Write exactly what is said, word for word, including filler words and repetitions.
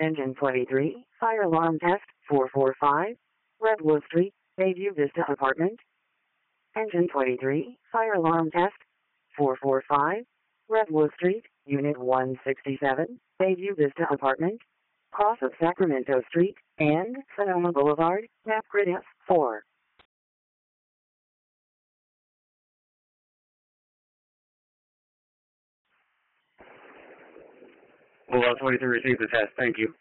Engine twenty-three, fire alarm test, four four five, Redwood Street, Bayview Vista Apartment. Engine twenty-three, fire alarm test, four four five, Redwood Street, Unit one sixty-seven, Bayview Vista Apartment, cross of Sacramento Street, and Sonoma Boulevard, map grid F four. Bulldog twenty-three received the test. Thank you.